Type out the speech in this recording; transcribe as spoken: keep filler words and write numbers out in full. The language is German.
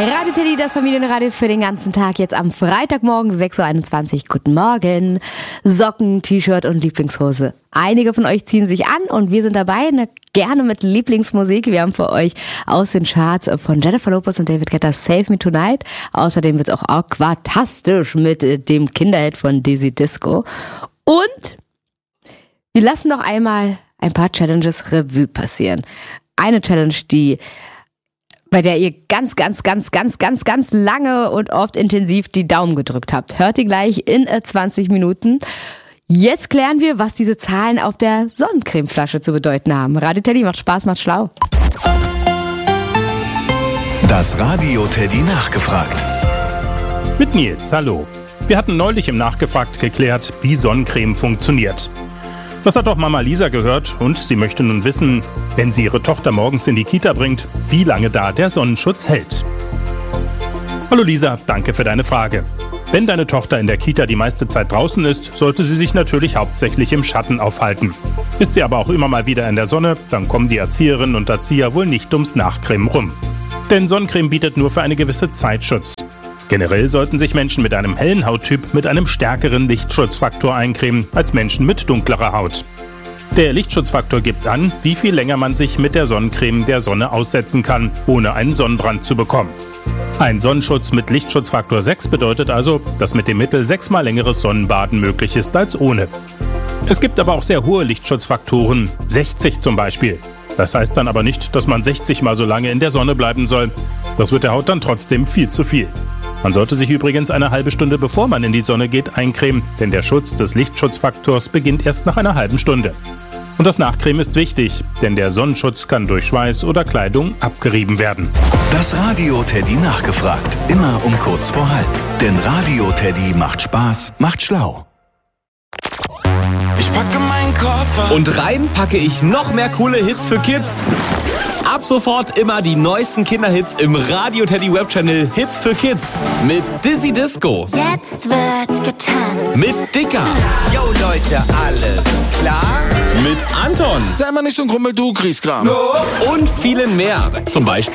Radio Teddy, das Familienradio für den ganzen Tag. Jetzt am Freitagmorgen sechs Uhr einundzwanzig. Guten Morgen. Socken, T-Shirt und Lieblingshose. Einige von euch ziehen sich an und wir sind dabei, ne, gerne mit Lieblingsmusik. Wir haben für euch aus den Charts von Jennifer Lopez und David Guetta Save Me Tonight. Außerdem wird es auch aquatastisch mit dem Kinderhit von Dizzy Disco. Und wir lassen noch einmal ein paar Challenges Revue passieren. Eine Challenge, die bei der ihr ganz, ganz, ganz, ganz, ganz, ganz lange und oft intensiv die Daumen gedrückt habt. Hört ihr gleich in zwanzig Minuten. Jetzt klären wir, was diese Zahlen auf der Sonnencremeflasche zu bedeuten haben. Radio Teddy macht Spaß, macht schlau. Das Radio Teddy nachgefragt. Mit Nils, hallo. Wir hatten neulich im Nachgefragt geklärt, wie Sonnencreme funktioniert. Das hat auch Mama Lisa gehört und sie möchte nun wissen, wenn sie ihre Tochter morgens in die Kita bringt, wie lange da der Sonnenschutz hält. Hallo Lisa, danke für deine Frage. Wenn deine Tochter in der Kita die meiste Zeit draußen ist, sollte sie sich natürlich hauptsächlich im Schatten aufhalten. Ist sie aber auch immer mal wieder in der Sonne, dann kommen die Erzieherinnen und Erzieher wohl nicht ums Nachcremen rum. Denn Sonnencreme bietet nur für eine gewisse Zeit Schutz. Generell sollten sich Menschen mit einem hellen Hauttyp mit einem stärkeren Lichtschutzfaktor eincremen als Menschen mit dunklerer Haut. Der Lichtschutzfaktor gibt an, wie viel länger man sich mit der Sonnencreme der Sonne aussetzen kann, ohne einen Sonnenbrand zu bekommen. Ein Sonnenschutz mit Lichtschutzfaktor sechs bedeutet also, dass mit dem Mittel sechsmal längeres Sonnenbaden möglich ist als ohne. Es gibt aber auch sehr hohe Lichtschutzfaktoren, sechzig zum Beispiel. Das heißt dann aber nicht, dass man sechzig mal so lange in der Sonne bleiben soll. Das wird der Haut dann trotzdem viel zu viel. Man sollte sich übrigens eine halbe Stunde bevor man in die Sonne geht eincremen, denn der Schutz des Lichtschutzfaktors beginnt erst nach einer halben Stunde. Und das Nachcremen ist wichtig, denn der Sonnenschutz kann durch Schweiß oder Kleidung abgerieben werden. Das Radio Teddy nachgefragt, immer um kurz vor halb. Denn Radio Teddy macht Spaß, macht schlau. Ich packe meinen Koffer und rein packe ich noch mehr coole Hits für Kids. Ab sofort immer die neuesten Kinderhits im Radio Teddy Webchannel Hits für Kids. Mit Dizzy Disco. Jetzt wird getanzt. Mit Dicker. Yo Leute, alles klar? Mit Anton. Sei mal nicht so ein Grummel, du Griesgram. Und vielen mehr. Zum Beispiel